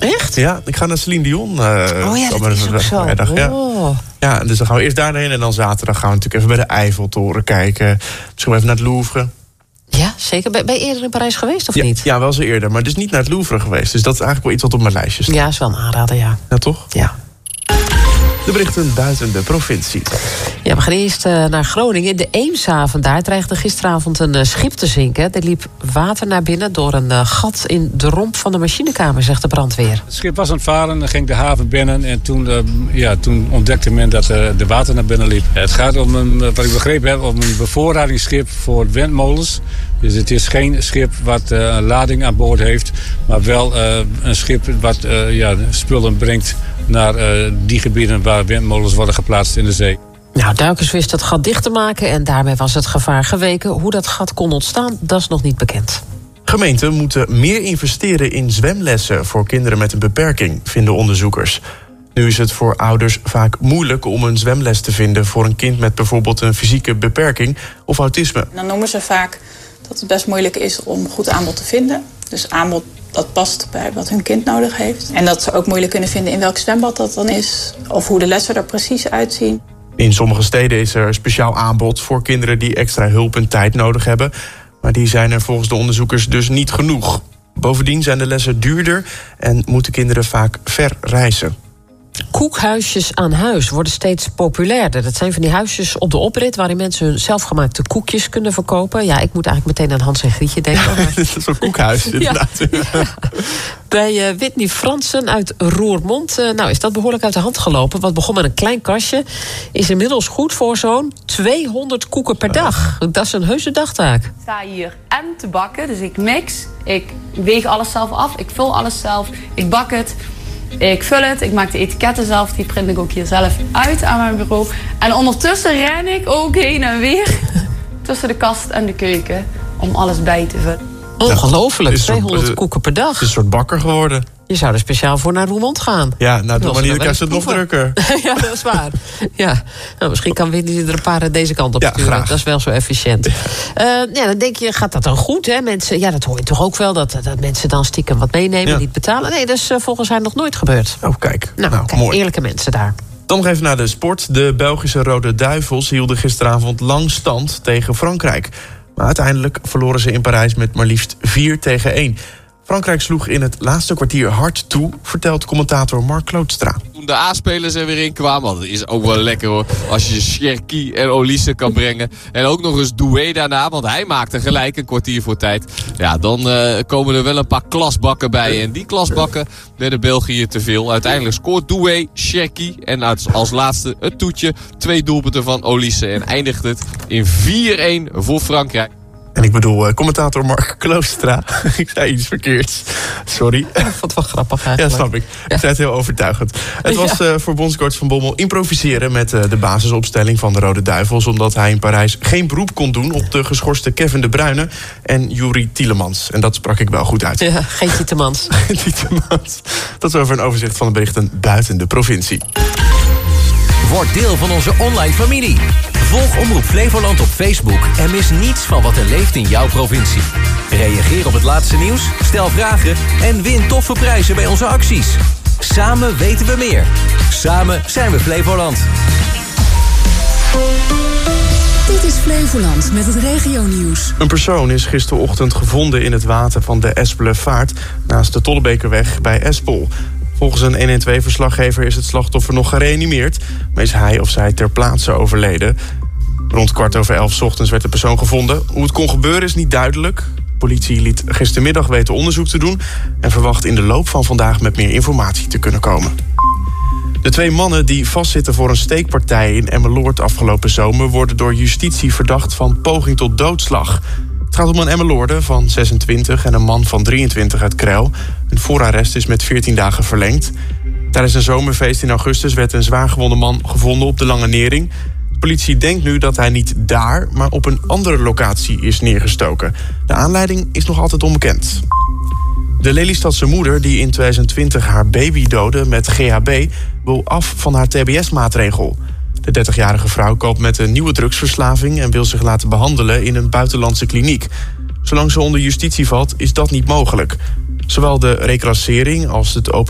Echt? Ja, ik ga naar Celine Dion. Dat is ook zo. Vrijdag, ja, dus dan gaan we eerst daarheen en dan zaterdag gaan we natuurlijk even bij de Eiffeltoren kijken. Misschien even naar het Louvre. Ja, zeker. Ben je eerder in Parijs geweest of niet? Ja, wel eens eerder, maar dus niet naar het Louvre geweest. Dus dat is eigenlijk wel iets wat op mijn lijstje staat. Ja, is wel een aanrader, ja. Ja, toch? Ja. De berichten buiten de provincie. Ja, we gaan eerst naar Groningen. In de Eemshaven daar dreigde gisteravond een schip te zinken. Er liep water naar binnen door een gat in de romp van de machinekamer, zegt de brandweer. Het schip was aan het varen, dan ging de haven binnen en toen ontdekte men dat er water naar binnen liep. Het gaat om wat ik begrepen heb, om een bevoorradingsschip voor windmolens. Dus het is geen schip wat een lading aan boord heeft, maar wel een schip wat spullen brengt naar die gebieden waar windmolens worden geplaatst in de zee. Nou, duikers wisten het gat dicht te maken en daarmee was het gevaar geweken. Hoe dat gat kon ontstaan, dat is nog niet bekend. Gemeenten moeten meer investeren in zwemlessen voor kinderen met een beperking, vinden onderzoekers. Nu is het voor ouders vaak moeilijk om een zwemles te vinden voor een kind met bijvoorbeeld een fysieke beperking of autisme. Dan noemen ze vaak dat het best moeilijk is om goed aanbod te vinden. Dus aanbod dat past bij wat hun kind nodig heeft. En dat ze ook moeilijk kunnen vinden in welk zwembad dat dan is, of hoe de lessen er precies uitzien. In sommige steden is er speciaal aanbod voor kinderen die extra hulp en tijd nodig hebben. Maar die zijn er volgens de onderzoekers dus niet genoeg. Bovendien zijn de lessen duurder en moeten kinderen vaak ver reizen. Koekhuisjes aan huis worden steeds populairder. Dat zijn van die huisjes op de oprit waarin mensen hun zelfgemaakte koekjes kunnen verkopen. Ja, ik moet eigenlijk meteen aan Hans en Grietje denken. Dat is zo'n koekhuis, inderdaad. Ja. Bij Whitney Fransen uit Roermond is dat behoorlijk uit de hand gelopen. Wat begon met een klein kastje, is inmiddels goed voor zo'n 200 koeken per dag. Dat is een heuse dagtaak. Ik sta hier en te bakken, dus ik mix. Ik weeg alles zelf af, ik vul alles zelf, ik bak het. Ik vul het, ik maak de etiketten zelf, die print ik ook hier zelf uit aan mijn bureau. En ondertussen ren ik ook heen en weer tussen de kast en de keuken om alles bij te vullen. Ongelooflijk, 200 koeken per dag. Het is een soort bakker geworden. Je zou er speciaal voor naar Roermond gaan. Ja, nou, doe maar niet, dan kan ze het nog drukker. Ja, dat is waar. Ja. Nou, misschien kan Whitney er een paar deze kant op sturen. Graag. Dat is wel zo efficiënt. Dan denk je, gaat dat dan goed? Hè? Mensen, dat hoor je toch ook wel, dat mensen dan stiekem wat meenemen en niet betalen. Nee, dat is volgens haar nog nooit gebeurd. Oh, kijk. Kijk, mooi. Eerlijke mensen daar. Dan nog even naar de sport. De Belgische Rode Duivels hielden gisteravond lang stand tegen Frankrijk. Maar uiteindelijk verloren ze in Parijs met maar liefst 4-1. Frankrijk sloeg in het laatste kwartier hard toe, vertelt commentator Mark Klootstra. Toen de A-spelers er weer in kwamen, dat is ook wel lekker hoor. Als je Cherki en Olise kan brengen. En ook nog eens Doué daarna, want hij maakte gelijk een kwartier voor tijd. Ja, dan komen er wel een paar klasbakken bij. En die klasbakken werden België te veel. Uiteindelijk scoort Doué, Cherki en als laatste het toetje. 2 doelpunten van Olise en eindigt het in 4-1 voor Frankrijk. En ik bedoel, commentator Mark Klootstra. Ik zei iets verkeerds. Sorry. Ik vond het wel grappig eigenlijk. Ja, snap ik. Ik zei het heel overtuigend. Het was voor bondscoach Van Bommel improviseren met de basisopstelling van de Rode Duivels, omdat hij in Parijs geen beroep kon doen op de geschorste Kevin De Bruyne en Juri Tielemans. En dat sprak ik wel goed uit. Ja, geen Tietemans. Tietemans. Dat is over een overzicht van de berichten buiten de provincie. Word deel van onze online familie. Volg Omroep Flevoland op Facebook en mis niets van wat er leeft in jouw provincie. Reageer op het laatste nieuws, stel vragen en win toffe prijzen bij onze acties. Samen weten we meer. Samen zijn we Flevoland. Dit is Flevoland met het regionieuws. Een persoon is gisterochtend gevonden in het water van de Espelenvaart naast de Tollebekerweg bij Espel. Volgens een 112-verslaggever is het slachtoffer nog gereanimeerd, maar is hij of zij ter plaatse overleden. Rond 11:15 ochtends werd de persoon gevonden. Hoe het kon gebeuren is niet duidelijk. De politie liet gistermiddag weten onderzoek te doen en verwacht in de loop van vandaag met meer informatie te kunnen komen. De 2 mannen die vastzitten voor een steekpartij in Emmeloord afgelopen zomer worden door justitie verdacht van poging tot doodslag. Het gaat om een Emmeloorder van 26 en een man van 23 uit Kreil. Een voorarrest is met 14 dagen verlengd. Tijdens een zomerfeest in augustus werd een zwaargewonde man gevonden op de Lange Nering. De politie denkt nu dat hij niet daar, maar op een andere locatie is neergestoken. De aanleiding is nog altijd onbekend. De Lelystadse moeder die in 2020 haar baby doodde met GHB wil af van haar TBS-maatregel. De 30-jarige vrouw koopt met een nieuwe drugsverslaving en wil zich laten behandelen in een buitenlandse kliniek. Zolang ze onder justitie valt, is dat niet mogelijk. Zowel de reclassering als het openbaar